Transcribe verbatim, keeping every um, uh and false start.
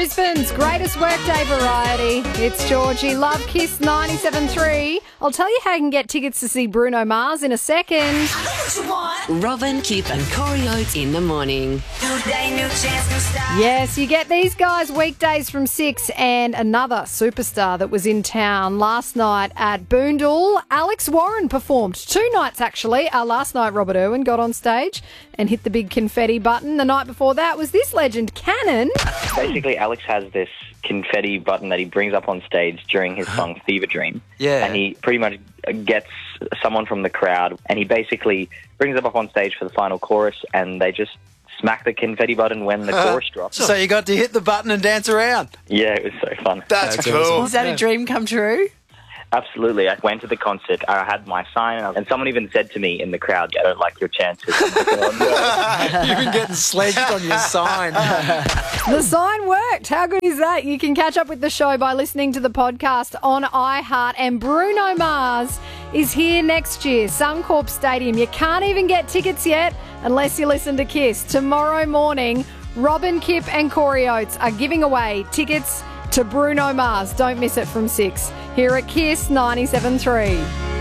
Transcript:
Brisbane's greatest workday variety. It's Georgie. Love Kiss ninety-seven point three. I'll tell you how you can get tickets to see Bruno Mars in a second. Robin, Kip and Corey Oates in the morning. Yes, you get these guys weekdays from six, and another superstar that was in town last night at Boondall. Alex Warren performed two nights actually. Uh, last night Robert Irwin got on stage and hit the big confetti button. The night before that was this legend, Cannon. Basically, Alex has this confetti button that he brings up on stage during his song Fever Dream. Yeah. And he pretty much gets someone from the crowd, and he basically brings them up on stage for the final chorus, and they just smack the confetti button when the chorus drops. So you got to hit the button and dance around. Yeah, it was so fun. That's, That's cool. awesome. Was that a dream come true? Absolutely. I went to the concert, I had my sign, and someone even said to me in the crowd, I don't like your chances. I'm like, oh, no. You've been getting sledged on your sign. The sign worked. How good is that? You can catch up with the show by listening to the podcast on iHeart. And Bruno Mars is here next year, Suncorp Stadium. You can't even get tickets yet unless you listen to Kiss. Tomorrow morning, Robin, Kip and Corey Oates are giving away tickets to Bruno Mars. Don't miss it from six here at Kiss ninety-seven point three.